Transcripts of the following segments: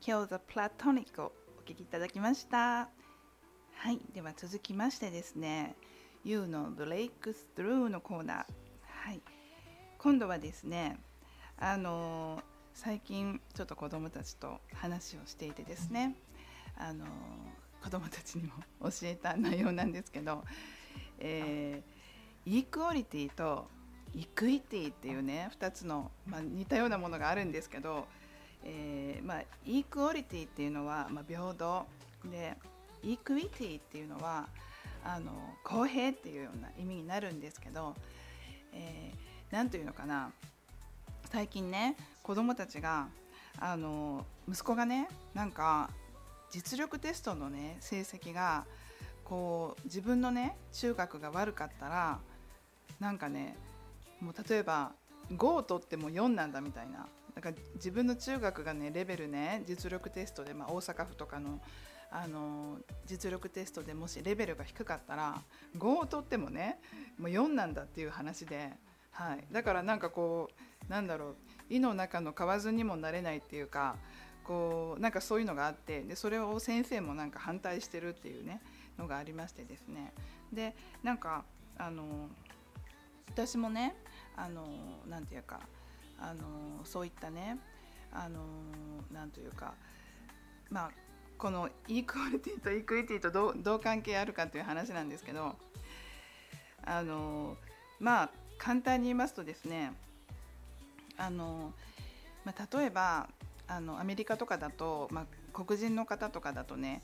今日 The Platonic をお聴きいただきました。はい、では続きましてですね、You の Breakthrough のコーナー。はい、今度はですね、最近ちょっと子どもたちと話をしていてですね、子どもたちにも教えた内容なんですけど、イークオリティとイクイティっていうね2つの、似たようなものがあるんですけど、イークオリティっていうのは、平等で、イクイティっていうのは公平っていうような意味になるんですけど、なんていうのかな、最近ね子供たちが息子がねなんか実力テストのね成績がこう自分のね中学が悪かったらなんかね、もう例えば5を取っても4なんだみたいな、だから自分の中学がねレベルね実力テストで、大阪府とかの、実力テストでもしレベルが低かったら5を取ってもねもう4なんだっていう話で、はい、だからなんかこうなんだろう、井の中の蛙にもなれないっていうか、こうなんかそういうのがあって、でそれを先生もなんか反対してるっていうねのがありましてですね、でなんか私もねなんていうかそういったねなんというか、このイークオリティとイクイティとどう関係あるかという話なんですけど、簡単に言いますとですね、例えばアメリカとかだと、黒人の方とかだとね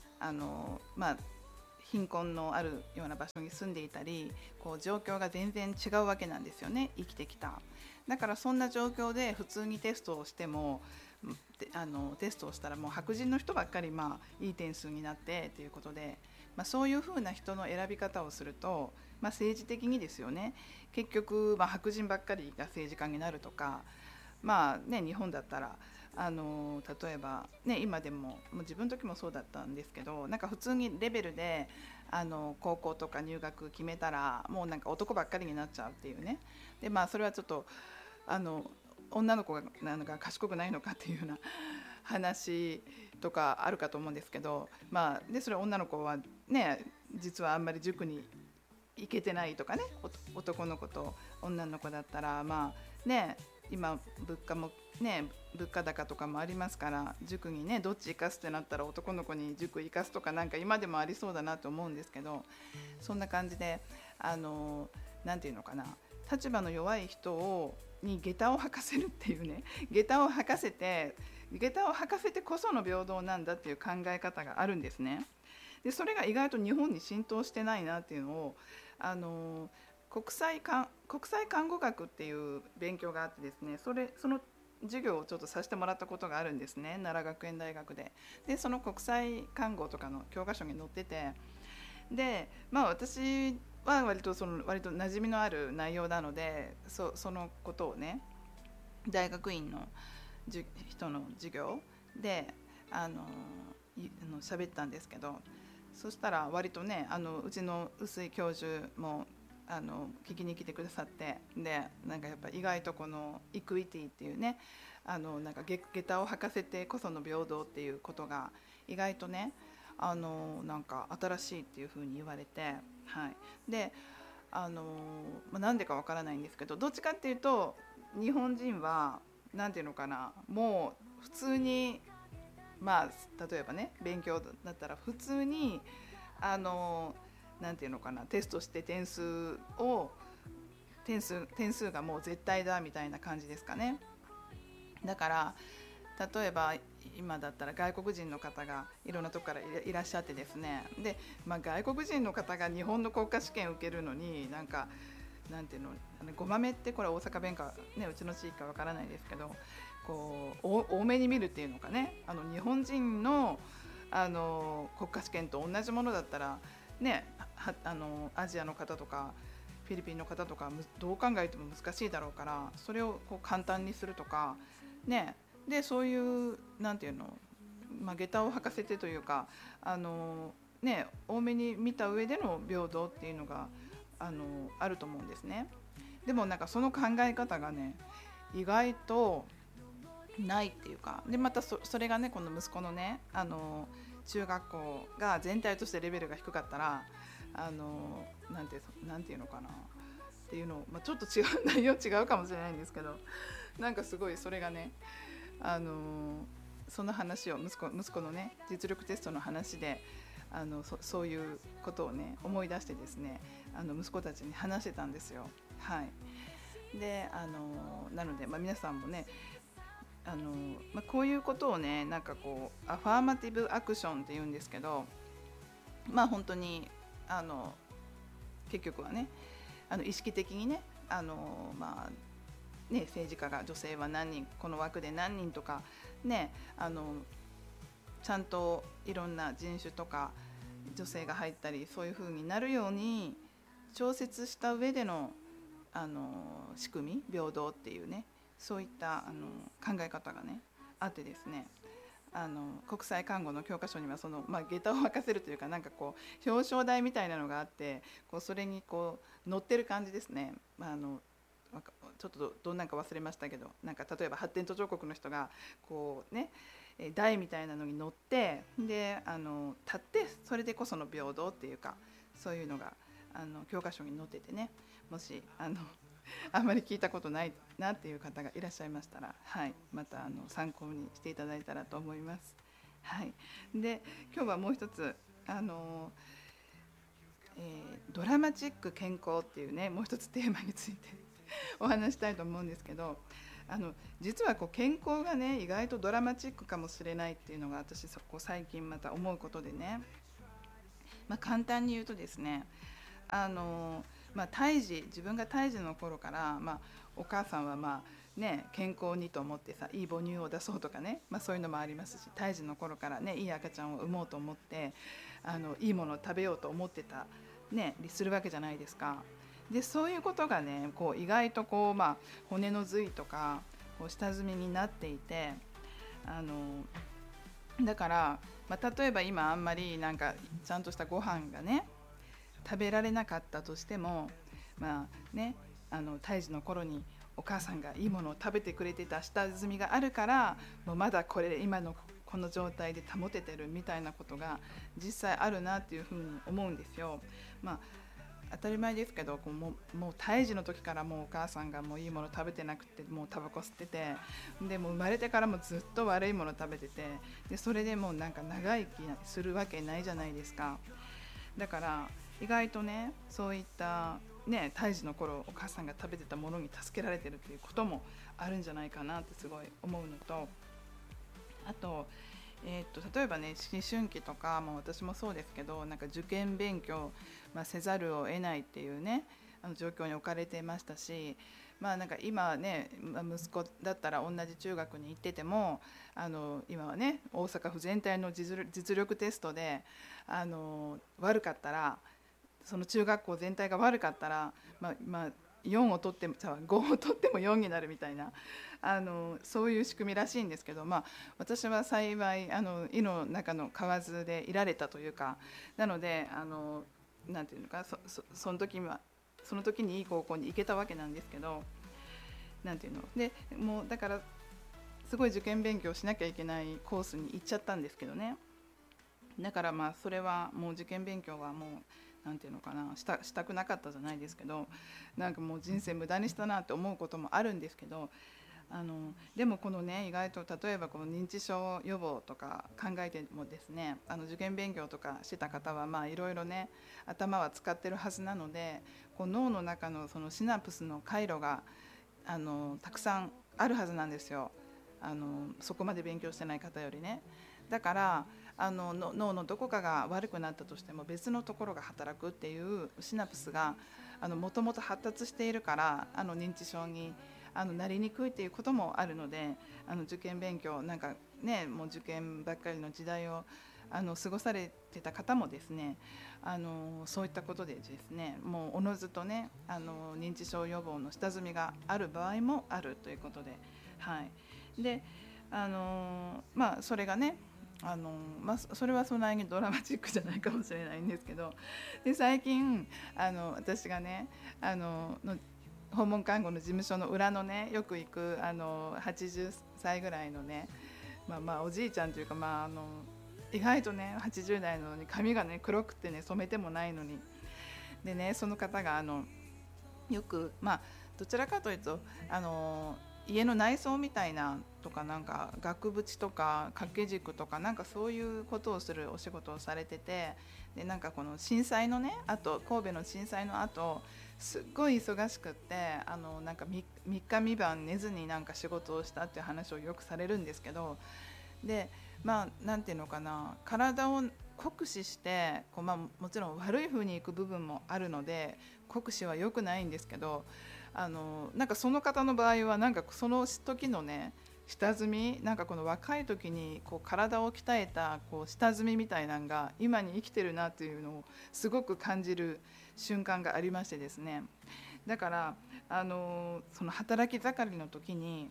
貧困のあるような場所に住んでいたり、こう状況が全然違うわけなんですよね、生きてきた。だからそんな状況で普通にテストをしてもテストをしたらもう白人の人ばっかりいい点数になってということで、そういうふうな人の選び方をすると、政治的にですよね、結局、白人ばっかりが政治家になるとか、日本だったら例えば、今でも自分の時もそうだったんですけど、なんか普通にレベルで高校とか入学決めたらもうなんか男ばっかりになっちゃうっていうね。でそれはちょっと女の子がなんか賢くないのかっていうような話とかあるかと思うんですけど、でそれ女の子はね実はあんまり塾に行けてないとかね、男の子と女の子だったら今物価もね物価高とかもありますから、塾にねどっち行かすってなったら男の子に塾行かすとか、なんか今でもありそうだなと思うんですけど、そんな感じでなんていうのかな、立場の弱い人に下駄を履かせるっていうね、下駄を履かせてこその平等なんだっていう考え方があるんですね。でそれが意外と日本に浸透してないなっていうのを国際看護学っていう勉強があってですね、その授業をちょっとさせてもらったことがあるんですね、奈良学園大学で。でその国際看護とかの教科書に載ってて、で私は割と馴染みのある内容なので、そのことをね大学院の人の授業で喋ったんですけど、そしたら割とねうちの臼井教授も聞きに来てくださって、でなんかやっぱ意外とこのイクイティっていうねなんか下駄を履かせてこその平等っていうことが意外とねなんか新しいっていうふうに言われて、はい、でなんでかわからないんですけど、どっちかっていうと日本人はなんていうのかな、もう普通に例えばね勉強だったら普通になんていうのかな、テストして点数がもう絶対だみたいな感じですかね。だから例えば今だったら外国人の方がいろんなとこからいらっしゃってですね、で、外国人の方が日本の国家試験を受けるのになんていうの、ごまめってこれ大阪弁か、ね、うちの地域かわからないですけど、こう多めに見るっていうのかね、日本人の国家試験と同じものだったらね、アジアの方とかフィリピンの方とかどう考えても難しいだろうから、それをこう簡単にするとかね、でそういうなんていうの、下駄を履かせてというか多めに見た上での平等っていうのがあると思うんですね。でもなんかその考え方がね意外とないっていうか、でまたそれがね、この息子のね、中学校が全体としてレベルが低かったら、なんていうのかなっていうのを、ちょっと違う内容違うかもしれないんですけど、なんかすごいそれがね、その話を息子のね実力テストの話でそういうことをね思い出してですね、息子たちに話してたんですよ。はい。でなので、皆さんもねこういうことをね、なんかこうアファーマティブアクションって言うんですけど、本当に結局はね意識的にね政治家が女性は何人、この枠で何人とかね、ちゃんといろんな人種とか女性が入ったり、そういう風になるように調節した上での仕組み、平等っていうね、そういった考え方がねあってですね、国際看護の教科書には下駄を沸かせるというか、なんかこう表彰台みたいなのがあって、こうそれにこう乗ってる感じですね。ちょっとどんなんか忘れましたけど、なんか例えば発展途上国の人がこうね台みたいなのに乗って、で立って、それでこその平等っていうか、そういうのが教科書に載っててね、もしあんまり聞いたことないなっていう方がいらっしゃいましたら、はい、また参考にしていただいたらと思います。はい、で今日はもう一つドラマチック健康っていうね、もう一つテーマについてお話したいと思うんですけど、実はこう健康がね意外とドラマチックかもしれないっていうのが、私最近また思うことでね、簡単に言うとですね、自分が胎児の頃から、お母さんは健康にと思ってさ、いい母乳を出そうとかね、そういうのもありますし、胎児の頃からねいい赤ちゃんを産もうと思っていいものを食べようと思ってたねするわけじゃないですか。でそういうことがねこう意外とこう、骨の髄とかこう下積みになっていて、だから、例えば今あんまりなんかちゃんとしたご飯がね食べられなかったとしても、胎児の頃にお母さんがいいものを食べてくれてた下積みがあるから、もうまだ今のこの状態で保ててるみたいなことが実際あるなっていうふうに思うんですよ。当たり前ですけど、もう胎児の時からもうお母さんがもういいもの食べてなくて、もうタバコ吸ってて、でもう生まれてからもずっと悪いもの食べてて、でそれでもうなんか長生きするわけないじゃないですか。だから意外とね、そういったね胎児の頃お母さんが食べてたものに助けられてるっていうこともあるんじゃないかなってすごい思うのと、あと例えばね思春期とか、私もそうですけど、なんか受験勉強、せざるを得ないっていうね状況に置かれてましたし、なんか今ね、息子だったら同じ中学に行ってても今はね大阪府全体の実力テストで悪かったら、その中学校全体が悪かったら、4を取っても5を取っても4になるみたいなそういう仕組みらしいんですけど、私は幸い井の中の蛙でいられたというか、なのでなんていうのか、その時にいい高校に行けたわけなんですけど、なんていうので、もうだからすごい受験勉強しなきゃいけないコースに行っちゃったんですけどね。だからそれはもう受験勉強はもうなんていうのかな、したくなかったじゃないですけど、なんかもう人生無駄にしたなって思うこともあるんですけど、でもこのね意外と例えばこの認知症予防とか考えてもですね、受験勉強とかしてた方はいろいろね頭は使ってるはずなので、こう脳の中のそのシナプスの回路がたくさんあるはずなんですよ。そこまで勉強してない方よりね。だから脳のどこかが悪くなったとしても別のところが働くっていうシナプスがもともと発達しているから、認知症になりにくいっていうこともあるので、受験勉強なんかね、もう受験ばっかりの時代を過ごされてた方もですね、そういったことでですね、もうおのずとね認知症予防の下積みがある場合もあるということで、はい。でそれがねそれはそんなにドラマチックじゃないかもしれないんですけど、で最近私がねの訪問看護の事務所の裏のね、よく行く80歳ぐらいのね、おじいちゃんというか、意外とね80代なのに髪がね黒くてね、染めてもないのに、でね、その方がよくどちらかというと家の内装みたいなとか、なんか額縁とか掛け軸とか、なんかそういうことをするお仕事をされてて、でなんかこの震災のね、あと神戸の震災の後すっごい忙しくって、なんか3日3晩寝ずになんか仕事をしたっていう話をよくされるんですけど、でなんていうのかな、体を酷使してもちろん悪い風にいく部分もあるので酷使は良くないんですけど、なんかその方の場合はなんかその時のね下積み、なんかこの若い時に体を鍛えた下積みみたいなのが今に生きてるなっていうのをすごく感じる瞬間がありましてですね。だからその働き盛りの時に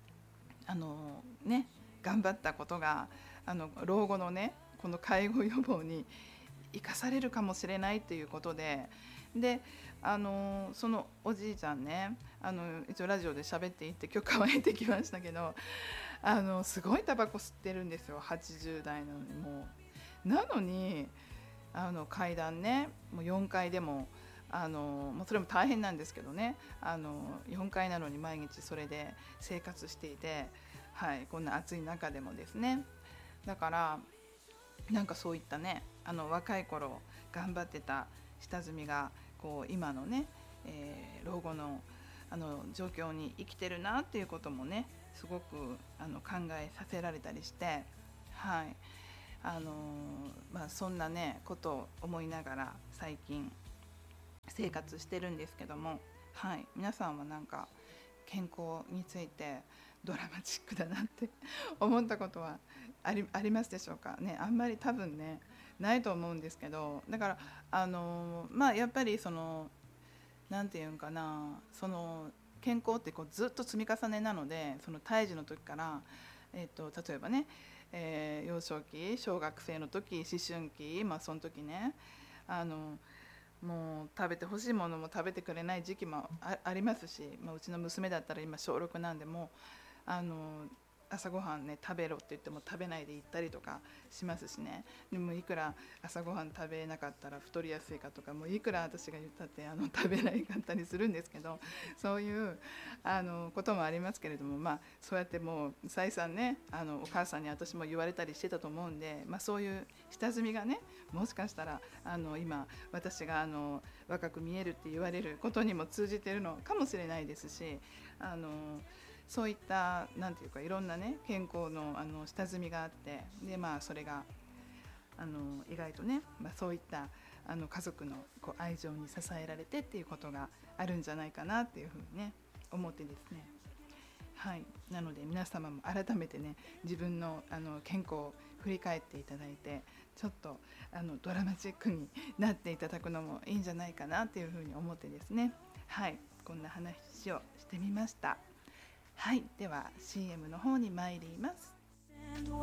頑張ったことが老後のねこの介護予防に生かされるかもしれないということで、そのおじいちゃんね、一応ラジオで喋っていって許可は得てきましたけど、すごいタバコ吸ってるんですよ、80代なのに。もうなのに階段ね、もう4階でももうそれも大変なんですけどね、4階なのに毎日それで生活していて、はい、こんな暑い中でもですね。だからなんかそういったね、若い頃頑張ってた下積みが今のね、老後の状況に生きてるなっていうこともね、すごく考えさせられたりして、はい、そんなねことを思いながら最近生活してるんですけども、はい、皆さんはなんか健康についてドラマチックだなって思ったことはありますでしょうかね。あんまり多分ねないと思うんですけど、だからやっぱりなんていうんかな、健康ってずっと積み重ねなので、その胎児の時から、例えばね、幼少期、小学生の時、思春期、その時ね、もう食べてほしいものも食べてくれない時期も ありますし、うちの娘だったら今小6なんで、もう朝ごはんね食べろって言っても食べないで行ったりとかしますしね。でもいくら朝ごはん食べなかったら太りやすいかとか、もういくら私が言ったって食べないかったりするんですけど、そういうこともありますけれども、そうやってもう再三ねお母さんに私も言われたりしてたと思うんで、そういう下積みがね、もしかしたら今私が若く見えるって言われることにも通じているのかもしれないですし、そういったなんていうかいろんなね健康の下積みがあって、でそれが意外とね、そういった家族の愛情に支えられてっていうことがあるんじゃないかなっていうふうにね思ってですね。はい、なので皆様も改めてね自分の健康を振り返っていただいて、ちょっとドラマチックになっていただくのもいいんじゃないかなっていうふうに思ってですね。はい、こんな話をしてみました。はい、では CM の方に参ります。